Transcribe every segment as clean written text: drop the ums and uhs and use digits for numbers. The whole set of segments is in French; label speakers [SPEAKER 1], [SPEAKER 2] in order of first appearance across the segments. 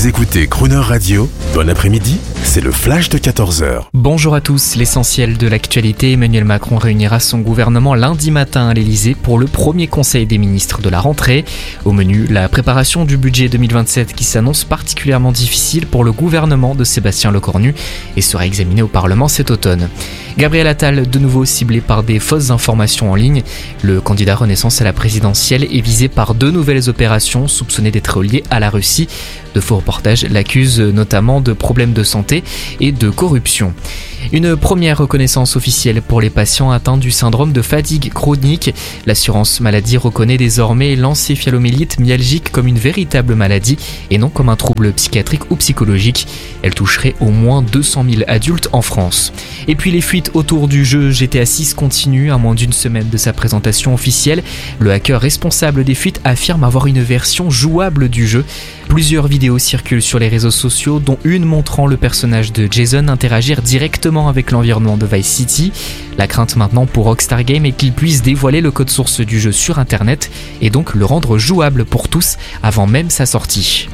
[SPEAKER 1] Vous écoutez Crooner Radio, bon après-midi, c'est le flash de 14h.
[SPEAKER 2] Bonjour à tous, l'essentiel de l'actualité, Emmanuel Macron réunira son gouvernement lundi matin à l'Elysée pour le premier conseil des ministres de la rentrée. Au menu, la préparation du budget 2027 qui s'annonce particulièrement difficile pour le gouvernement de Sébastien Lecornu et sera examiné au Parlement cet automne. Gabriel Attal, de nouveau ciblé par des fausses informations en ligne. Le candidat Renaissance à la présidentielle est visé par 2 nouvelles opérations soupçonnées d'être liées à la Russie. De faux reportages l'accusent notamment de problèmes de santé et de corruption. Une première reconnaissance officielle pour les patients atteints du syndrome de fatigue chronique. L'assurance maladie reconnaît désormais l'encéphalomyélite myalgique comme une véritable maladie et non comme un trouble psychiatrique ou psychologique. Elle toucherait au moins 200 000 adultes en France. Et puis les fuites autour du jeu GTA 6 continuent à moins d'une semaine de sa présentation officielle. Le hacker responsable des fuites affirme avoir une version jouable du jeu. Plusieurs vidéos circulent sur les réseaux sociaux, dont une montrant le personnage de Jason interagir directement avec l'environnement de Vice City. La crainte maintenant pour Rockstar Games est qu'il puisse dévoiler le code source du jeu sur internet et donc le rendre jouable pour tous avant même sa sortie.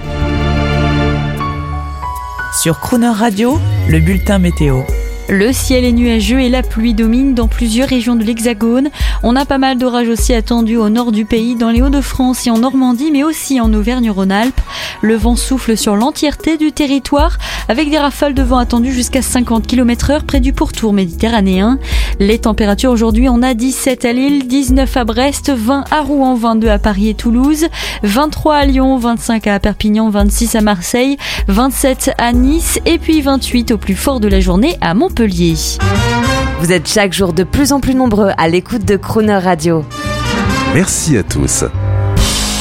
[SPEAKER 3] Sur Crooner Radio, le bulletin météo.
[SPEAKER 4] Le ciel est nuageux et la pluie domine dans plusieurs régions de l'Hexagone. On a pas mal d'orages aussi attendus au nord du pays, dans les Hauts-de-France et en Normandie, mais aussi en Auvergne-Rhône-Alpes. Le vent souffle sur l'entièreté du territoire, avec des rafales de vent attendues jusqu'à 50 km/h près du pourtour méditerranéen. Les températures aujourd'hui, on a 17 à Lille, 19 à Brest, 20 à Rouen, 22 à Paris et Toulouse, 23 à Lyon, 25 à Perpignan, 26 à Marseille, 27 à Nice et puis 28 au plus fort de la journée à Montpellier.
[SPEAKER 5] Vous êtes chaque jour de plus en plus nombreux à l'écoute de Crooner Radio.
[SPEAKER 1] Merci à tous.